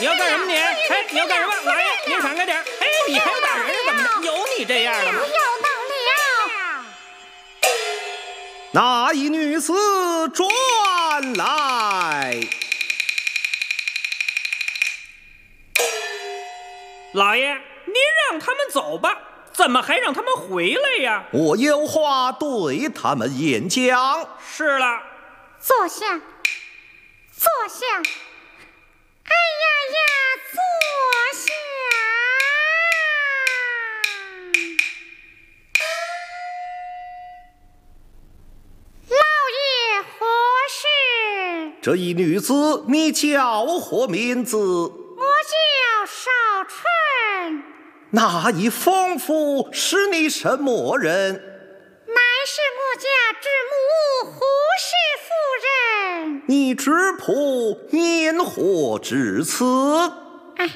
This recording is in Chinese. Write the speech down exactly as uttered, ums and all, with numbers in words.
你要干什么你？哎，你要干什么？老爷，您闪开点！哎，你还要打人怎么的？有你这样的吗？ 不要当了！ 那一女子转来。 老爷，您让他们走吧，怎么还让他们回来呀？ 我有话对他们演讲。 是了， 坐下，坐下。哎呀呀，坐下。老爷何事？ 这一女子，你叫何名字？ 我叫少春。 那一丰富是你什么人？ 乃是我家之母胡氏夫人。 你之仆因何至此？